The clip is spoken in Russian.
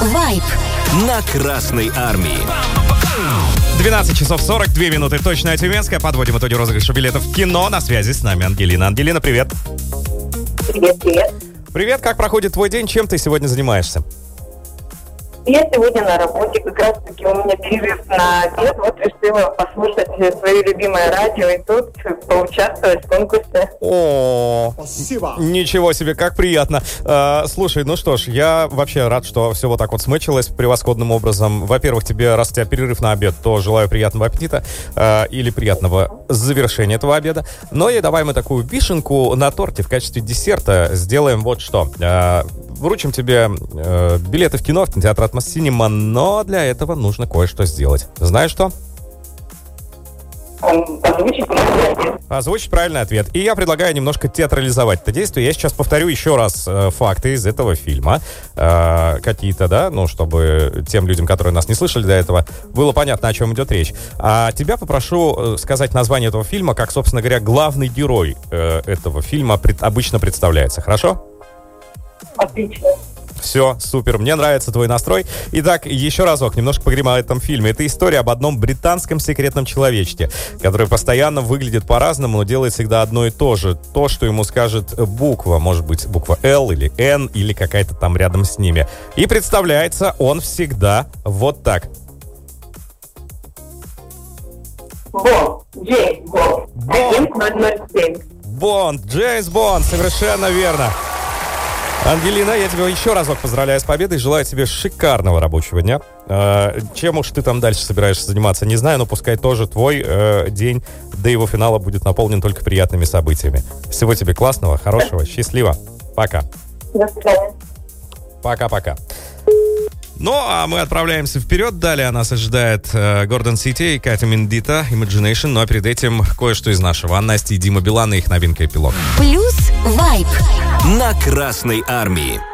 Вайб на Красной Армии. 12 часов 42 минуты. Точная Тюменская. Подводим итоги розыгрыша билетов в кино. На связи с нами Ангелина. Ангелина, привет. Привет. Привет, как проходит твой день? Чем ты сегодня занимаешься? Я сегодня на работе, как раз таки у меня перерыв на обед, вот решила послушать свое любимое радио и тут поучаствовать в конкурсе. О, спасибо. Ничего себе, как приятно. Слушай, ну что ж, я вообще рад, что все вот так вот смычилось превосходным образом. Во-первых, тебе, раз у тебя перерыв на обед, то желаю приятного аппетита или приятного завершения этого обеда. Ну и давай мы такую вишенку на торте в качестве десерта сделаем вот что. Вручим тебе билеты в кино, в кинотеатр «Атмос Синема», но для этого нужно кое-что сделать. Знаешь что? Озвучить правильный ответ. И я предлагаю немножко театрализовать это действие. Я сейчас повторю еще раз факты из этого фильма. Какие-то, да, ну, чтобы тем людям, которые нас не слышали до этого, было понятно, о чем идет речь. А тебя попрошу сказать название этого фильма, как, собственно говоря, главный герой этого фильма обычно представляется. Хорошо? Отлично. Все, супер, мне нравится твой настрой. Итак, еще разок, немножко поговорим о этом фильме. Это история об одном британском секретном человечке, который постоянно выглядит по-разному, но делает всегда одно и то же. То, что ему скажет буква, может быть, буква L или N, или какая-то там рядом с ними. И представляется он всегда вот так. Бонд. Джеймс Бонд. Агент 007. Бонд, Джеймс Бонд, совершенно верно. Ангелина, я тебя еще разок поздравляю с победой, желаю тебе шикарного рабочего дня. Чем уж ты там дальше собираешься заниматься, не знаю, но пускай тоже твой день до его финала будет наполнен только приятными событиями. Всего тебе классного, хорошего, счастливо. Пока. До свидания. Пока-пока. Ну, а мы отправляемся вперед. Далее нас ожидает Гордон Сити и Катя Мендита, Imagination. Ну, а перед этим кое-что из нашего. Настя и Дима Билан и их новинка «Эпилог». плюс Вайб на Красной Армии.